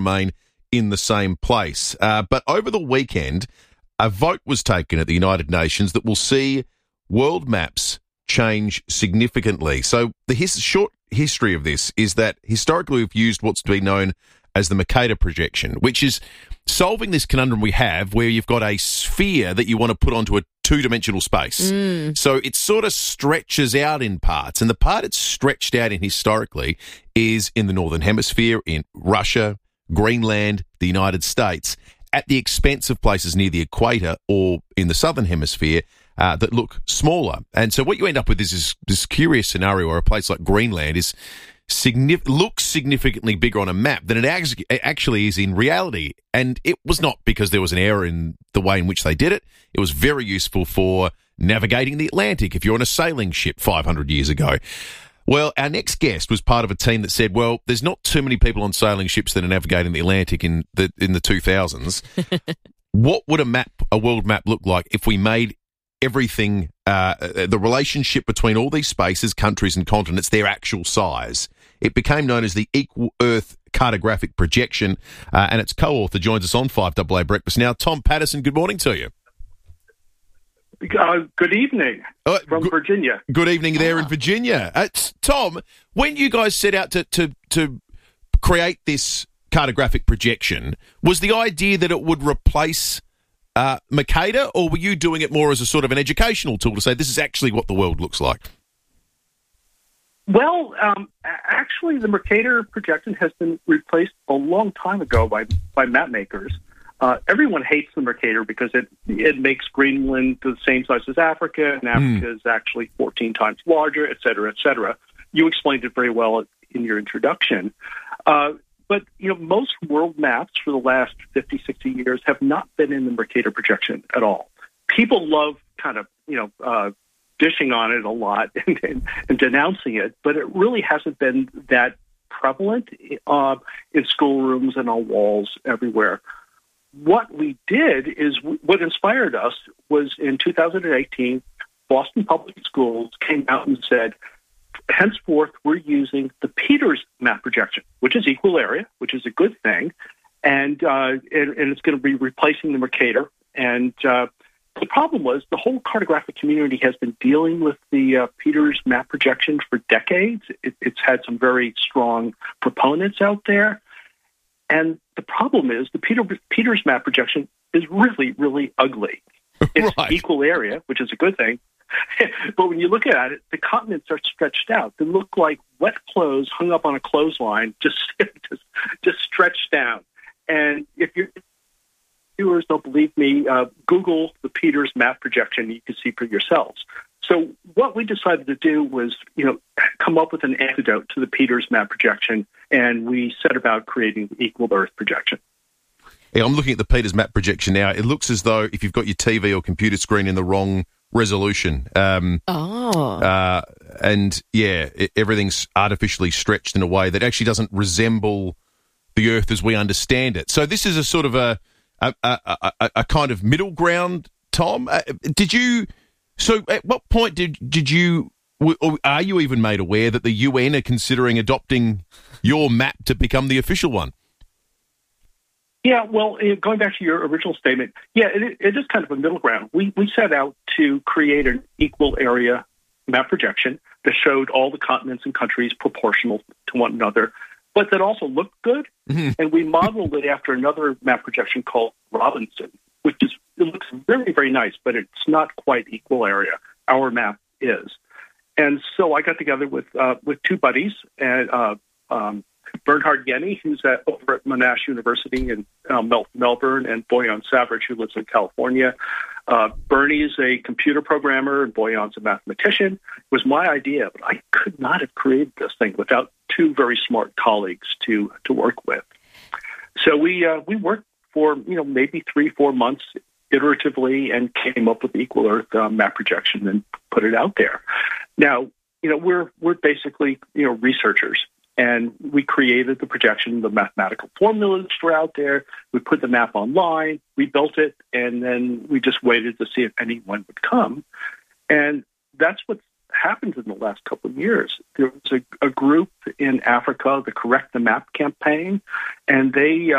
remain in the same place. But over the weekend, a vote was taken at the United Nations that will see world maps change significantly. So the short history of this is that historically we've used what's been known as the Mercator projection, which is solving this conundrum we have where you've got a sphere that you want to put onto a two-dimensional space. So it sort of stretches out in parts, and the part it's stretched out in historically is in the Northern Hemisphere, in Russia, Greenland, the United States, at the expense of places near the equator or in the Southern Hemisphere that look smaller. And so what you end up with is this curious scenario where a place like Greenland is looks significantly bigger on a map than it actually is in reality. And it was not because there was an error in the way in which they did it. It was very useful for navigating the Atlantic if you're on a sailing ship 500 years ago. Well, our next guest was part of a team that said, well, there's not too many people on sailing ships that are navigating the Atlantic in the 2000s. What would a world map look like if we made everything, the relationship between all these spaces, countries and continents, their actual size? It became known as the Equal Earth Cartographic Projection, and its co-author joins us on 5AA Breakfast now. Tom Patterson, good morning to you. Good evening from Virginia. Good evening there in Virginia. Tom, when you guys set out to create this cartographic projection, was the idea that it would replace Mercator, or were you doing it more as a sort of an educational tool to say this is actually what the world looks like? Well, actually, the Mercator projection has been replaced a long time ago by map makers. Everyone hates the Mercator because it makes Greenland the same size as Africa, and Africa is actually 14 times larger, et cetera, et cetera. You explained it very well in your introduction. But, most world maps for the last 50, 60 years have not been in the Mercator projection at all. People love kind of, dishing on it a lot and denouncing it, but it really hasn't been that prevalent in schoolrooms and on walls everywhere. What we did is, what inspired us was in 2018, Boston Public Schools came out and said, henceforth, we're using the Peters map projection, which is equal area, which is a good thing, and it's going to be replacing the Mercator. And the problem was the whole cartographic community has been dealing with the Peters map projection for decades. It's had some very strong proponents out there. And the problem is the Peters map projection is really, really ugly. It's equal area, which is a good thing. But when you look at it, the continents are stretched out. They look like wet clothes hung up on a clothesline, just stretched down. And if your viewers don't believe me, Google the Peters map projection. You can see for yourselves. So what we decided to do was, come up with an antidote to the Peters map projection, and we set about creating the Equal Earth projection. Yeah, I'm looking at the Peters map projection now. It looks as though if you've got your TV or computer screen in the wrong resolution. And everything's artificially stretched in a way that actually doesn't resemble the Earth as we understand it. So this is a sort of a kind of middle ground, Tom. So at what point did you, or are you even made aware that the UN are considering adopting your map to become the official one? Yeah, well, going back to your original statement, it is kind of a middle ground. We set out to create an equal area map projection that showed all the continents and countries proportional to one another, but that also looked good. Mm-hmm. And we modeled it after another map projection called Robinson, it looks very, very nice, but it's not quite equal area. Our map is. And so I got together with two buddies, and Bernhard Yenny, who's over at Monash University in Melbourne, and Boyan Savage, who lives in California. Bernie is a computer programmer, and Boyan's a mathematician. It was my idea, but I could not have created this thing without two very smart colleagues to work with. So we worked for maybe 3-4 months iteratively and came up with the Equal Earth map projection and put it out there. Now, we're basically researchers. And we created the projection, the mathematical formulas were out there. We put the map online, we built it, and then we just waited to see if anyone would come. And that's what's happened in the last couple of years. There was a group in Africa, the Correct the Map campaign, and they